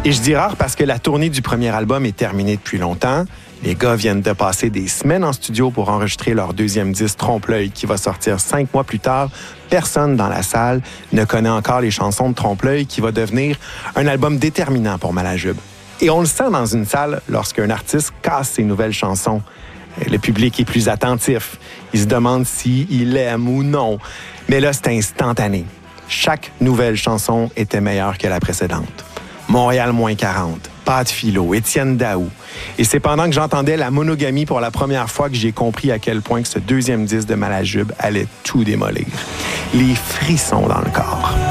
Et je dis rare parce que la tournée du premier album est terminée depuis longtemps. Les gars viennent de passer des semaines en studio pour enregistrer leur deuxième disque Trompe-l'œil qui va sortir 5 mois plus tard. Personne dans la salle ne connaît encore les chansons de Trompe-l'œil qui va devenir un album déterminant pour Malajube. Et on le sent dans une salle lorsqu'un artiste casse ses nouvelles chansons. Le public est plus attentif. Il se demande s'il aime ou non. Mais là, c'est instantané. Chaque nouvelle chanson était meilleure que la précédente. Montréal moins 40, Pat Philo, Étienne Daou. Et c'est pendant que j'entendais La monogamie pour la première fois que j'ai compris à quel point que ce deuxième disque de Malajube allait tout démolir. Les frissons dans le corps.